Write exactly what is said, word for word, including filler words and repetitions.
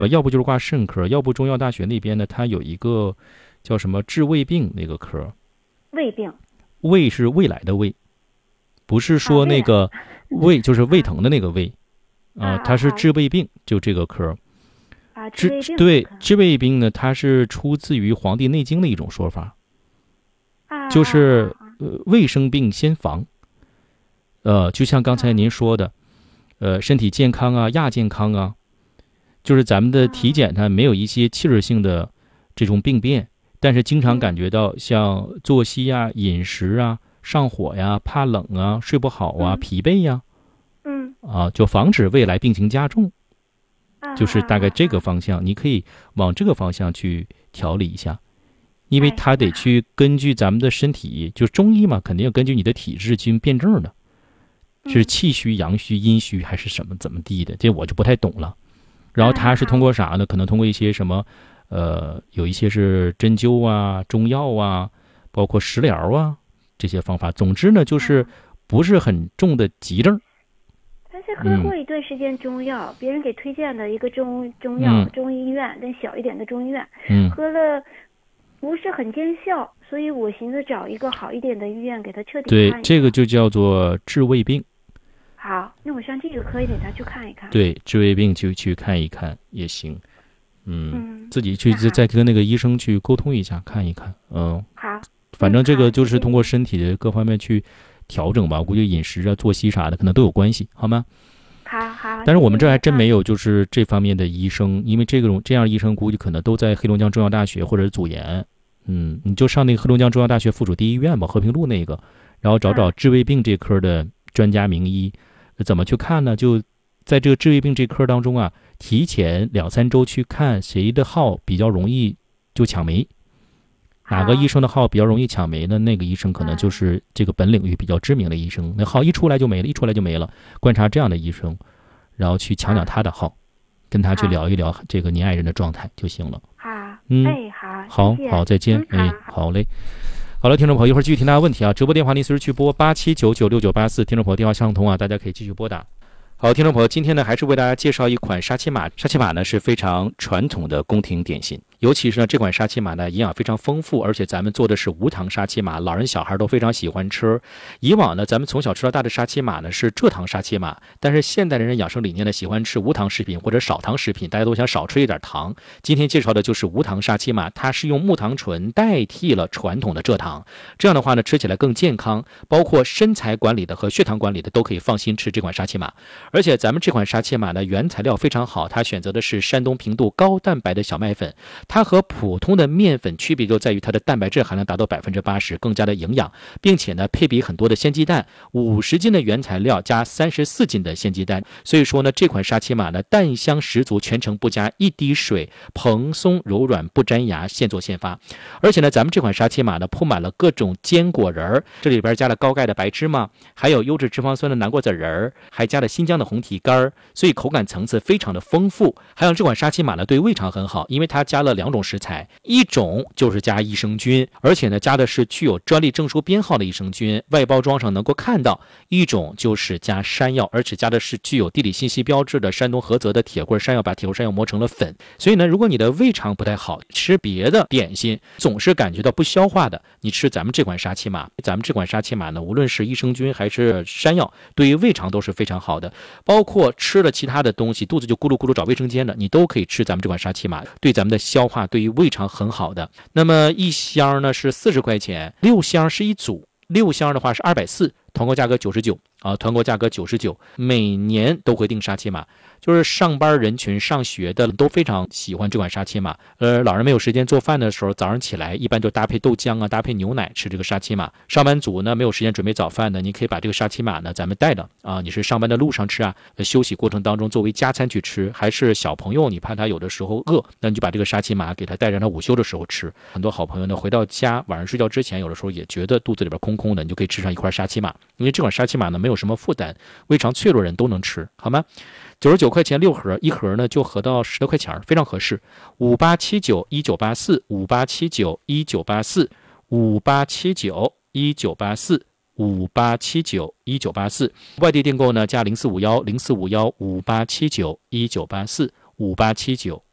呃，要不就是挂肾科，要不中药大学那边呢，它有一个叫什么治胃病那个科。 胃病。 胃是未来的胃，不是说那个胃就是胃疼的那个胃啊，它是治胃病，就这个科。 啊，治胃病。 对，治胃病呢，它是出自于《黄帝内经》的一种说法，就是呃胃生病先防。呃，就像刚才您说的，呃，身体健康啊，亚健康啊，就是咱们的体检它没有一些器质性的这种病变，但是经常感觉到像作息啊、饮食啊、上火呀、怕冷啊、睡不好啊、疲惫呀， 嗯啊，就防止未来病情加重，就是大概这个方向，你可以往这个方向去调理一下。因为它得去根据咱们的身体，就中医嘛，肯定要根据你的体质去辩证的，是气虚、阳虚、阴虚还是什么怎么地的，这我就不太懂了。然后它是通过啥呢？可能通过一些什么，呃，有一些是针灸啊、中药啊，包括食疗啊这些方法。总之呢，就是不是很重的急症。 但是喝过一段时间中药，嗯、别人给推荐的一个中中药、嗯、中医院，但小一点的中医院， 嗯， 喝了。不是很见效，所以我寻思找一个好一点的医院给他彻底看一看。 对，这个就叫做治胃病。 好，那我上这个科给他去看一看。 对，治胃病就去看一看也行。嗯，嗯自己去再跟那个医生去沟通一下，看一看。嗯， 好。 反正这个就是通过身体的各方面去调整吧，我估计饮食啊、作息啥的可能都有关系，好吗？ 好好。 但是我们这还真没有就是这方面的医生，因为这种这样医生估计可能都在黑龙江中药大学或者是祖研。嗯，你就上那个黑龙江中药大学附属第一医院吧，和平路那个，然后找找治胃病这科的专家名医。怎么去看呢？就在这个治胃病这科当中啊，提前两三周去看谁的号比较容易就抢没，哪个医生的号比较容易抢没呢？那个医生可能就是这个本领域比较知名的医生，那号一出来就没了，一出来就没了。观察这样的医生，然后去抢抢他的号，跟他去聊一聊这个您爱人的状态就行了。 好， 嗯， 哎，好， 好，好，再见， 嗯、 哎，好嘞。好了，听众朋友，一会儿继续听大家问题啊！直播电话您随时去拨八七九九六九八四，听众朋友电话相通啊，大家可以继续拨打。好，听众朋友，今天呢还是为大家介绍一款沙琪玛。沙琪玛呢是非常传统的宫廷点心，尤其是呢这款沙琪玛呢营养非常丰富，而且咱们做的是无糖沙琪玛，老人小孩都非常喜欢吃。以往呢咱们从小吃到大的沙琪玛呢是蔗糖沙琪玛，但是现代人养生理念呢喜欢吃无糖食品或者少糖食品，大家都想少吃一点糖。今天介绍的就是无糖沙琪玛，它是用木糖醇代替了传统的蔗糖，这样的话呢吃起来更健康，包括身材管理的和血糖管理的都可以放心吃这款沙琪玛。而且咱们这款沙琪玛呢，原材料非常好，它选择的是山东平度高蛋白的小麦粉，它和普通的面粉区别就在于它的蛋白质含量达到百分之八十，更加的营养，并且呢配比很多的鲜鸡蛋，五十斤的原材料加三十四斤的鲜鸡蛋，所以说呢这款沙琪玛呢蛋香十足，全程不加一滴水，蓬松柔软不粘牙，现做现发。而且呢咱们这款沙琪玛呢铺满了各种坚果仁儿，这里边加了高钙的白芝麻，还有优质脂肪酸的南瓜籽仁儿，还加了新疆的红提干，所以口感层次非常的丰富。还有这款沙琪玛呢对胃肠很好，因为它加了两种食材，一种就是加益生菌，而且呢加的是具有专利证书编号的益生菌，外包装上能够看到；一种就是加山药，而且加的是具有地理信息标志的山东菏泽的铁棍山药，把铁棍山药磨成了粉。所以呢如果你的胃肠不太好，吃别的点心总是感觉到不消化的，你吃咱们这款沙琪玛，咱们这款沙琪玛呢无论是益生菌还是山药，对于胃肠都是非常好的，包括吃了其他的东西肚子就咕噜咕噜找卫生间的，你都可以吃咱们这款沙琪玛，对咱们的消化对于胃肠很好的。那么一箱呢是四十块钱，六箱是一组，六箱的话是二百四十，团购价格九十九啊，团购价格九十九，每年都会订沙琪玛，就是上班人群上学的都非常喜欢这款沙琪玛。呃，老人没有时间做饭的时候，早上起来一般就搭配豆浆啊，搭配牛奶吃这个沙琪玛。上班族呢没有时间准备早饭的，你可以把这个沙琪玛呢咱们带着啊，你是上班的路上吃啊，休息过程当中作为加餐去吃，还是小朋友你怕他有的时候饿，那你就把这个沙琪玛给他带着，他午休的时候吃。很多好朋友呢回到家晚上睡觉之前，有的时候也觉得肚子里边空空的，你就可以吃上一块沙琪玛，因为这款沙琪玛呢没有什么负担，胃肠脆弱人都能吃，好吗？九十九块钱六盒，一盒呢就合到十多块钱，非常合适。五八七九一九八四，五八七九一九八四，五八七九一九八四，五八七九一九八四。外地订购呢加零四五幺零四五幺五八七九一九八四，五八七九